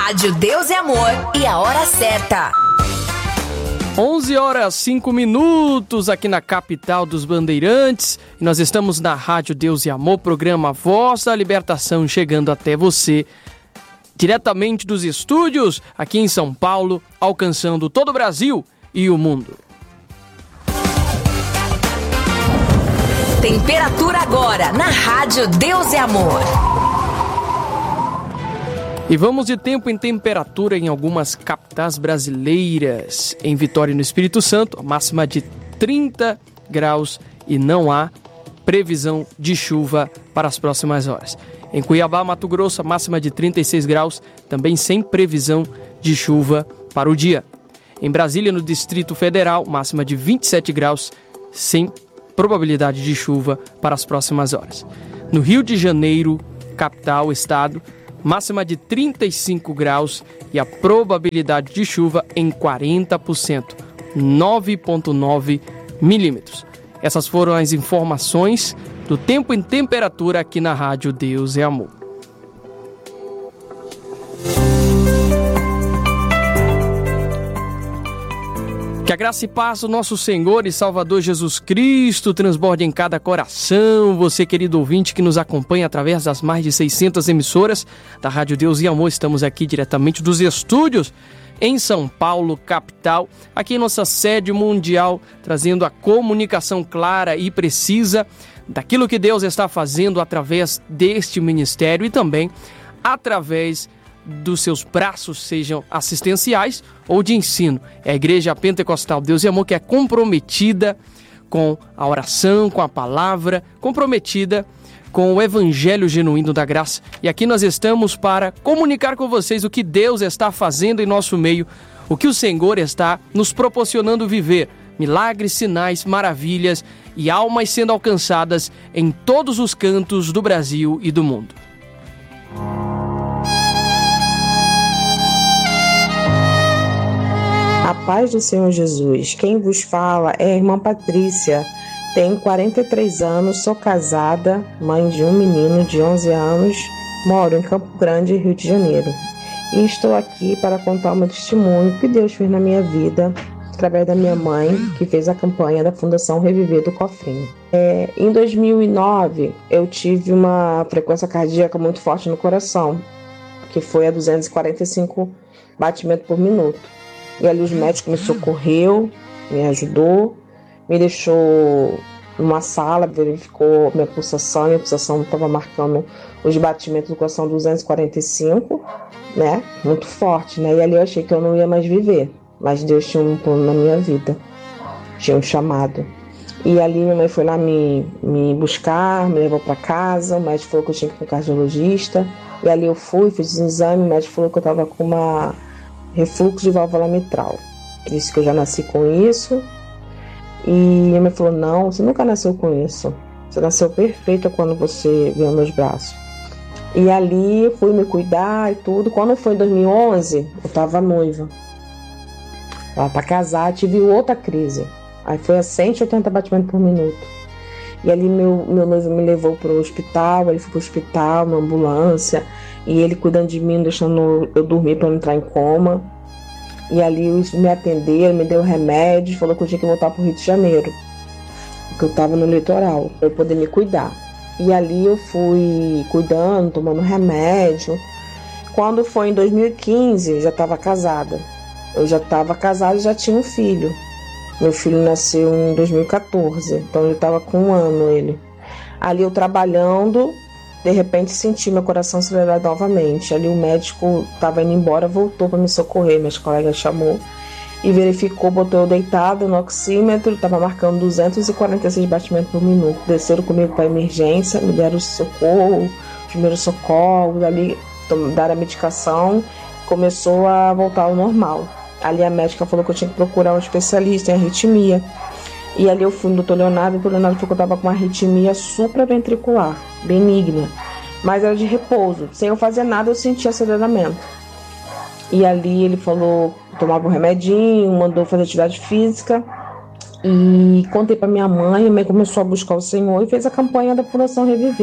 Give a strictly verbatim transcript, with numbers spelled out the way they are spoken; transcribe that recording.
Rádio Deus é Amor e a hora certa. onze horas cinco minutos aqui na capital dos Bandeirantes. E nós estamos na Rádio Deus e Amor, programa Voz da Libertação, chegando até você diretamente dos estúdios aqui em São Paulo, alcançando todo o Brasil e o mundo. Temperatura agora na Rádio Deus e Amor. E vamos de tempo em temperatura em algumas capitais brasileiras. Em Vitória, no Espírito Santo, a máxima de trinta graus e não há previsão de chuva para as próximas horas. Em Cuiabá, Mato Grosso, a máxima de trinta e seis graus, também sem previsão de chuva para o dia. Em Brasília, no Distrito Federal, máxima de vinte e sete graus, sem probabilidade de chuva para as próximas horas. No Rio de Janeiro, capital, estado, máxima de trinta e cinco graus e a probabilidade de chuva em quarenta por cento, nove vírgula nove milímetros. Essas foram as informações do tempo em temperatura aqui na Rádio Deus é Amor. Que a graça e paz do nosso Senhor e Salvador Jesus Cristo transborde em cada coração. Você, querido ouvinte, que nos acompanha através das mais de seiscentas emissoras da Rádio Deus e Amor. Estamos aqui diretamente dos estúdios em São Paulo, capital, aqui em nossa sede mundial, trazendo a comunicação clara e precisa daquilo que Deus está fazendo através deste ministério e também através dos seus braços, sejam assistenciais ou de ensino. É a Igreja Pentecostal Deus e Amor que é comprometida com a oração, com a palavra, comprometida com o Evangelho genuíno da graça. E aqui nós estamos para comunicar com vocês o que Deus está fazendo em nosso meio, o que o Senhor está nos proporcionando viver. Milagres, sinais, maravilhas e almas sendo alcançadas em todos os cantos do Brasil e do mundo. A paz do Senhor Jesus. Quem vos fala é a irmã Patrícia. Tenho quarenta e três anos, sou casada, mãe de um menino de onze anos, moro em Campo Grande, Rio de Janeiro. E estou aqui para contar o meu testemunho que Deus fez na minha vida, através da minha mãe, que fez a campanha da Fundação Reviver do Cofrinho. É, em dois mil e nove, eu tive uma frequência cardíaca muito forte no coração, que foi a duzentos e quarenta e cinco batimentos por minuto. E ali os médicos me socorreu, me ajudou, me deixou numa sala, verificou minha pulsação, minha pulsação estava marcando os batimentos do coração duzentos e quarenta e cinco, né? Muito forte, né? E ali eu achei que eu não ia mais viver, mas Deus tinha um plano na minha vida, tinha um chamado. E ali minha mãe foi lá me, me buscar, me levou para casa, o médico falou que eu tinha que ir para o cardiologista, e ali eu fui, fiz um exame, o médico falou que eu estava com uma refluxo de válvula mitral. Disse que eu já nasci com isso. E minha mãe falou, não, você nunca nasceu com isso. Você nasceu perfeita quando você veio nos meus braços. E ali fui me cuidar e tudo. Quando foi em dois mil e onze, eu estava noiva. Estava para casar, tive outra crise. Aí foi a cento e oitenta batimentos por minuto. E ali meu, meu noivo me levou para o hospital, ele foi para o hospital, uma ambulância. E ele cuidando de mim, deixando eu dormir para não entrar em coma. E ali eles me atenderam, me deu remédio, falou que eu tinha que voltar para o Rio de Janeiro, porque eu estava no litoral, para eu poder me cuidar. E ali eu fui cuidando, tomando remédio. Quando foi em dois mil e quinze, eu já estava casada. Eu já estava casada e já tinha um filho. Meu filho nasceu em dois mil e quatorze, então eu estava com um ano ele. Ali eu trabalhando, de repente senti meu coração acelerar novamente. Ali o médico estava indo embora, voltou para me socorrer. Meus colegas chamou e verificou, botou eu deitado no oxímetro, estava marcando duzentos e quarenta e seis batimentos por minuto. Desceram comigo para a emergência, me deram socorro, os primeiros socorros, ali deram a medicação, começou a voltar ao normal. Ali a médica falou que eu tinha que procurar um especialista em arritmia. E ali eu fui no doutor Leonardo, o doutor Leonardo falou que eu estava com uma arritmia supraventricular, benigna, mas era de repouso. Sem eu fazer nada, eu sentia aceleramento. E ali ele falou, tomava um remedinho, mandou fazer atividade física. E contei para minha mãe, a mãe começou a buscar o Senhor e fez a campanha da Fundação Reviver.